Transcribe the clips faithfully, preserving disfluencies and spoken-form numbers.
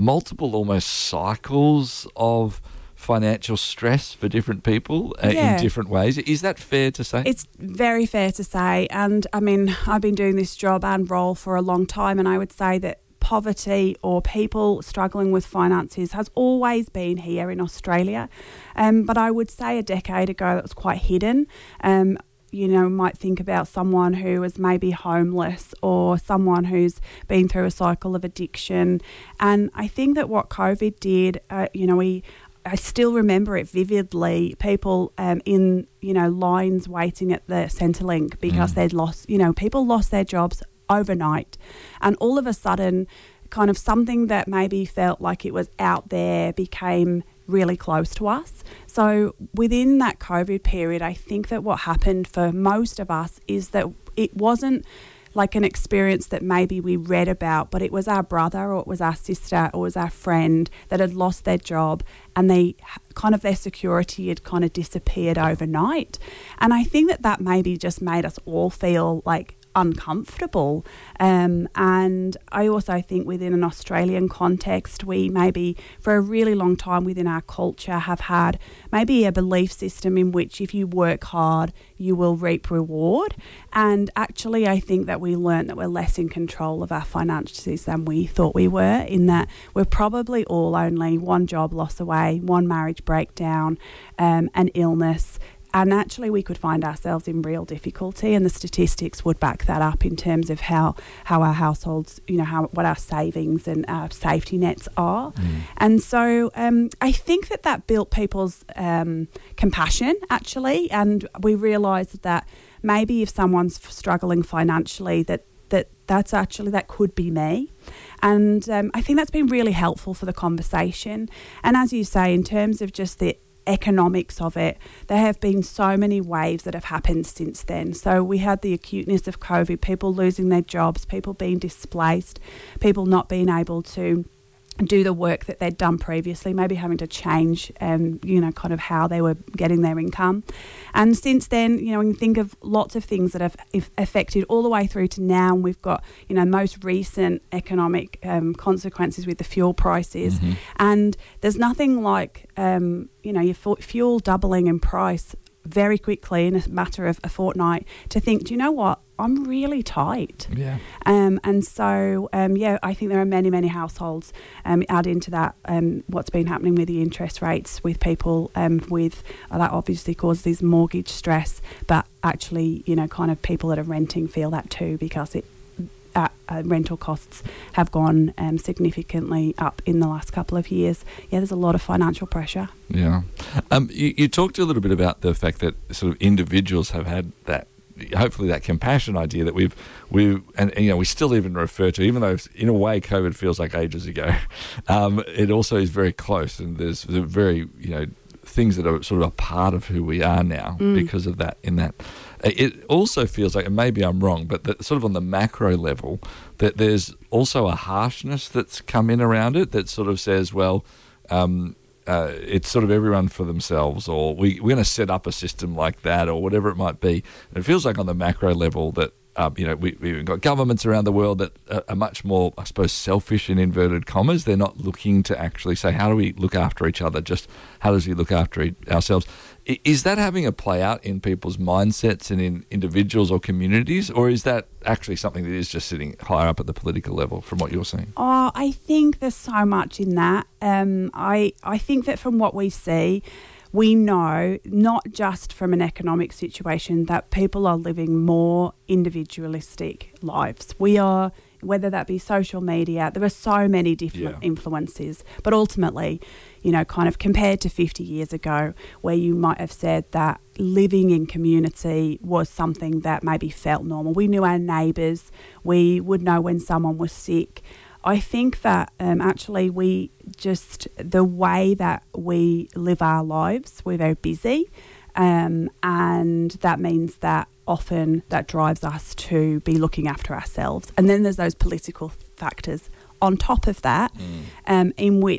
multiple almost cycles of financial stress for different people uh, Yeah. in different ways. Is that fair to say? It's very fair to say. And I mean, I've been doing this job and role for a long time, and I would say that poverty or people struggling with finances has always been here in Australia. Um, but I would say a decade ago that was quite hidden. Um, you know, might think about someone who was maybe homeless or someone who's been through a cycle of addiction. And I think that what COVID did, uh, you know, we I still remember it vividly, people um, in, you know, lines waiting at the Centrelink because mm. they'd lost, you know, people lost their jobs overnight. And all of a sudden, kind of something that maybe felt like it was out there became really close to us. So within that COVID period, I think that what happened for most of us is that it wasn't like an experience that maybe we read about, but it was our brother or it was our sister or it was our friend that had lost their job and they kind of their security had kind of disappeared overnight. And I think that that maybe just made us all feel like uncomfortable. Um, and I also think within an Australian context, we maybe for a really long time within our culture have had maybe a belief system in which if you work hard, you will reap reward. And actually, I think that we learned that we're less in control of our finances than we thought we were, in that we're probably all only one job loss away, one marriage breakdown, um, an illness. And actually we could find ourselves in real difficulty, and the statistics would back that up in terms of how, how our households, you know, how what our savings and our safety nets are. Mm. And so um, I think that that built people's um, compassion, actually, and we realised that maybe if someone's struggling financially, that that that's actually, that could be me. And um, I think that's been really helpful for the conversation. And as you say, in terms of just the economics of it, there have been so many waves that have happened since then. So we had the acuteness of COVID, people losing their jobs, people being displaced, people not being able to do the work that they'd done previously, maybe having to change, um, you know, kind of how they were getting their income. And since then, you know, we can think of lots of things that have affected all the way through to now. And we've got, you know, most recent economic um, consequences with the fuel prices. Mm-hmm. And there's nothing like, um, you know, your fuel doubling in price very quickly in a matter of a fortnight to think, do you know what? I'm really tight. Yeah. Um, and so, um, yeah, I think there are many, many households um, add into that um, what's been happening with the interest rates with people um, with, uh, that obviously causes mortgage stress, but actually, you know, kind of people that are renting feel that too because it Uh, uh, rental costs have gone um, significantly up in the last couple of years. Yeah, there's a lot of financial pressure. Yeah. Um, you, you talked a little bit about the fact that sort of individuals have had that, hopefully that compassion idea that we've, we and, and, you know, we still even refer to, even though in a way COVID feels like ages ago, um, it also is very close, and there's very, you know, things that are sort of a part of who we are now mm. because of that. In that, it also feels like, and maybe I'm wrong, but that sort of on the macro level, that there's also a harshness that's come in around it that sort of says, well, um, uh, it's sort of everyone for themselves, or we, we're going to set up a system like that, or whatever it might be. And it feels like on the macro level that, Um, you know, we, we've got governments around the world that are, are much more, I suppose, selfish in inverted commas. They're not looking to actually say, how do we look after each other? Just how does we look after e- ourselves? I, is that having a play out in people's mindsets and in individuals or communities, or is that actually something that is just sitting higher up at the political level from what you're seeing? Oh, I think there's so much in that. Um, I I think that from what we see, we know, not just from an economic situation, that people are living more individualistic lives. We are, whether that be social media, there are so many different yeah. influences. But ultimately, you know, kind of compared to fifty years ago, where you might have said that living in community was something that maybe felt normal. We knew our neighbours. We would know when someone was sick. I think that um, actually we just, the way that we live our lives, we're very busy, um, and that means that often that drives us to be looking after ourselves. And then there's those political factors on top of that, mm. um, in which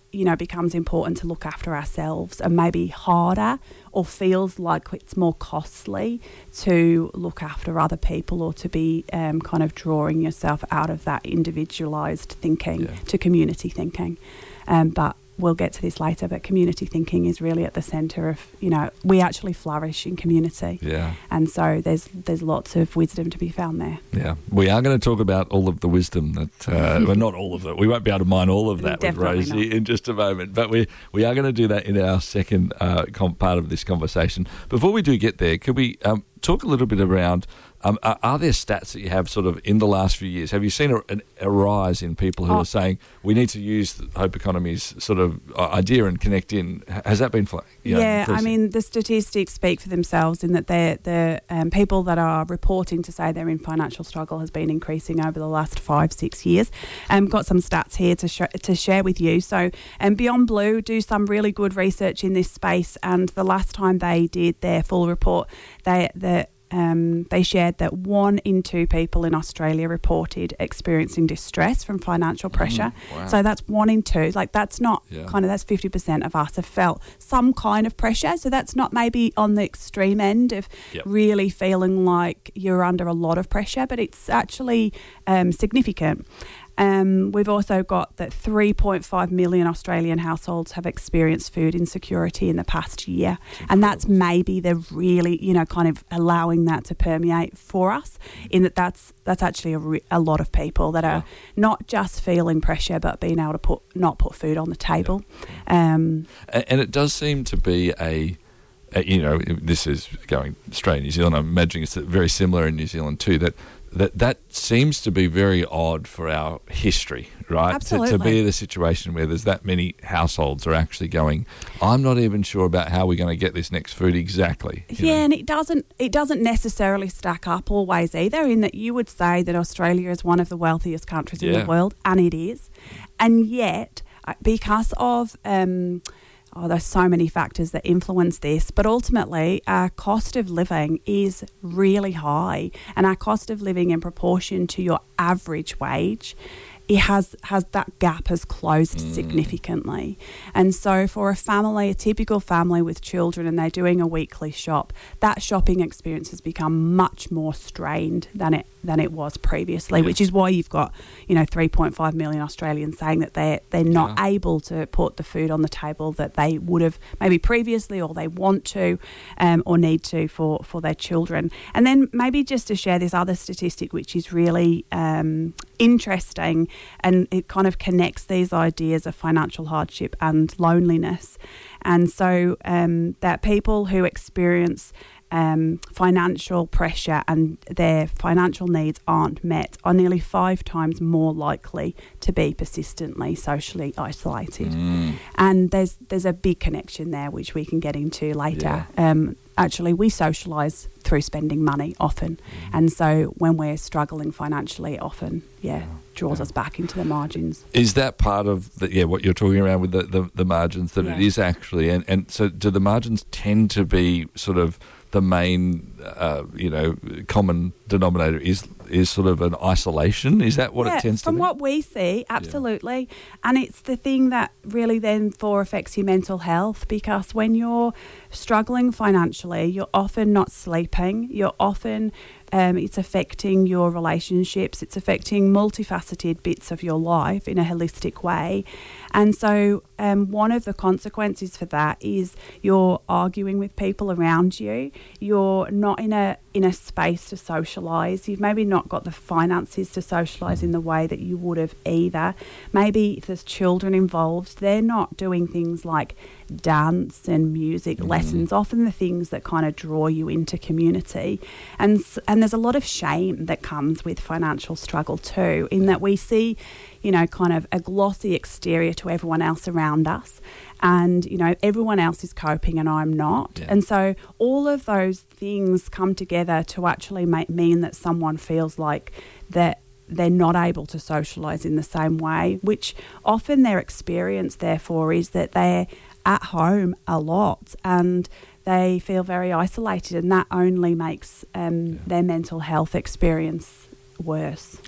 you know, becomes important to look after ourselves, and maybe harder or feels like it's more costly to look after other people, or to be um, kind of drawing yourself out of that individualised thinking Yeah. to community thinking. Um, but we'll get to this later, but community thinking is really at the centre of, you know, we actually flourish in community. Yeah. And so there's there's lots of wisdom to be found there. Yeah. We are going to talk about all of the wisdom that, uh, well, not all of it. We won't be able to mine all of that with Definitely Rosie not. in just a moment. But we, we are going to do that in our second uh, com- part of this conversation. Before we do get there, could we um, talk a little bit around, um, are, are there stats that you have sort of in the last few years? Have you seen a, an, a rise in people who Oh. are saying we need to use the Hope Economy's sort of uh, idea and connect in? Has that been fl- you know, Yeah, I increasing? mean, the statistics speak for themselves in that they're, the um, people that are reporting to say they're in financial struggle has been increasing over the last five, six years. Um, got some stats here to sh- to share with you. So um, Beyond Blue do some really good research in this space, and the last time they did their full report, they the Um, they shared that one in two people in Australia reported experiencing distress from financial pressure. Mm, wow. So that's one in two. Like that's not Yeah. kind of, that's fifty percent of us have felt some kind of pressure. So that's not maybe on the extreme end of Yep. really feeling like you're under a lot of pressure, but it's actually um, significant. Um, we've also got that three point five million Australian households have experienced food insecurity in the past year. And that's maybe the really, you know, kind of allowing that to permeate for us, in that that's that's actually a, re- a lot of people that are not just feeling pressure, but being able to put not put food on the table. Um, And, and it does seem to be a, a, you know, this is going straight in New Zealand. I'm imagining it's very similar in New Zealand too, that that, that seems to be very odd for our history, right? Absolutely. To, to be in a situation where there's that many households are actually going, I'm not even sure about how we're going to get this next food exactly. you Yeah, know. and it doesn't it doesn't necessarily stack up always either, in that you would say that Australia is one of the wealthiest countries in Yeah. the world, and it is. And yet, uh, because of um, oh, there's so many factors that influence this, but ultimately our cost of living is really high, and our cost of living in proportion to your average wage, it has, has that gap has closed Mm. significantly. And so for a family, a typical family with children, and they're doing a weekly shop, that shopping experience has become much more strained than it than it was previously, Yeah. which is why you've got, you know, three point five million Australians saying that they're, they're not Yeah. able to put the food on the table that they would have maybe previously, or they want to um, or need to for, for their children. And then maybe just to share this other statistic, which is really um, interesting, and it kind of connects these ideas of financial hardship and loneliness. And so um, that people who experience um, financial pressure and their financial needs aren't met are nearly five times more likely to be persistently socially isolated. Mm. And there's there's a big connection there, which we can get into later. Um, actually, we socialise through spending money often. Mm. And so when we're struggling financially, it often, yeah, draws Yeah. us back into the margins. Is that part of the, yeah, what you're talking around with the, the, the margins, that Yeah. it is actually, and, and so do the margins tend to be sort of the main, uh, you know, common denominator is is sort of an isolation? Is that what yeah, it tends to from be? what we see, absolutely. And it's the thing that really then for affects your mental health, because when you're struggling financially, you're often not sleeping, you're often um, it's affecting your relationships, it's affecting multifaceted bits of your life in a holistic way. And so um, one of the consequences for that is you're arguing with people around you, you're not in a in a space to socialise, you've maybe not got the finances to socialise in the way that you would have either. Maybe if there's children involved, they're not doing things like dance and music Mm. lessons, often the things that kind of draw you into community. And s- and there's a lot of shame that comes with financial struggle too, in that we see, you know, kind of a glossy exterior to everyone else around us. And, you know, everyone else is coping and I'm not. Yeah. And so all of those things come together to actually make, mean that someone feels like that they're not able to socialise in the same way, which often their experience, therefore, is that they're at home a lot and they feel very isolated, and that only makes um, Yeah. their mental health experience worse. Yeah.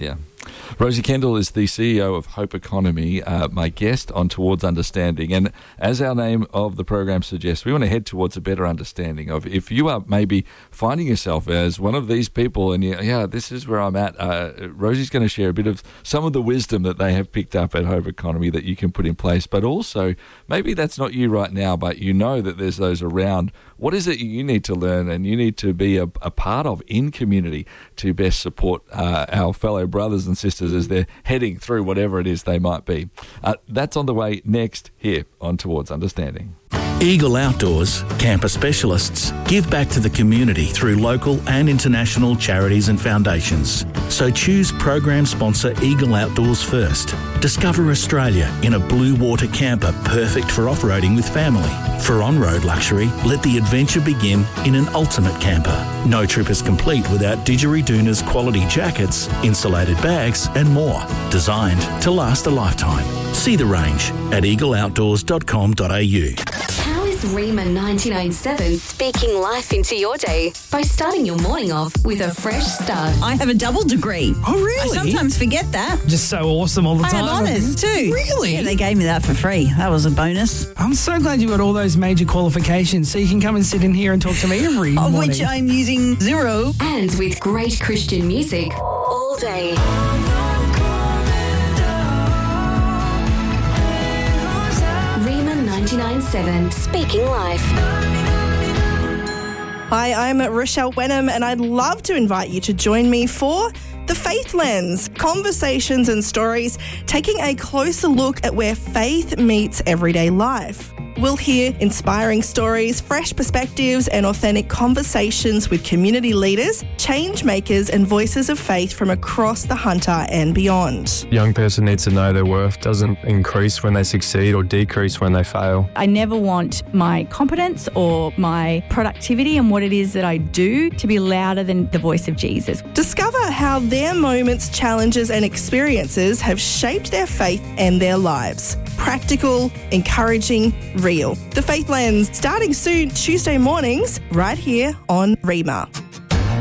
Rosie Kendall is the C E O of Hope Economy, uh, my guest on Towards Understanding. And as our name of the program suggests, we want to head towards a better understanding of if you are maybe finding yourself as one of these people and, you, yeah, this is where I'm at. Uh, Rosie's going to share a bit of some of the wisdom that they have picked up at Hope Economy that you can put in place. But also, maybe that's not you right now, but you know that there's those around. What is it you need to learn and you need to be a, a part of in community to best support uh, our fellow brothers and sisters as they're heading through whatever it is they might be? Uh, that's on the way next here on Towards Understanding. Eagle Outdoors, camper specialists, give back to the community through local and international charities and foundations. So choose program sponsor Eagle Outdoors first. Discover Australia in a blue water camper perfect for off-roading with family. For on-road luxury, let the adventure begin in an ultimate camper. No trip is complete without Didgeridoon's quality jackets, insulated bags and more. Designed to last a lifetime. See the range at eagle outdoors dot com dot a u. How is Rima ninety-nine point seven speaking life into your day by starting your morning off with a fresh start? I have a double degree. Oh, really? I sometimes forget that. Just so awesome all the I time. have honours too. Really? Yeah, they gave me that for free. That was a bonus. I'm so glad you got all those major qualifications so you can come and sit in here and talk to me every Of morning. which I'm using zero. And with great Christian music all day. Rima ninety-nine point seven, speaking life. Hi, I'm Rochelle Wenham and I'd love to invite you to join me for The Faith Lens, conversations and stories taking a closer look at where faith meets everyday life. We'll hear inspiring stories, fresh perspectives and authentic conversations with community leaders, change makers and voices of faith from across the Hunter and beyond. A young person needs to know their worth doesn't increase when they succeed or decrease when they fail. I never want my competence or my productivity and what it is that I do to be louder than the voice of Jesus. Discover how their moments, challenges and experiences have shaped their faith and their lives. Practical, encouraging, real. The Faith Lens, starting soon Tuesday mornings, right here on Rima.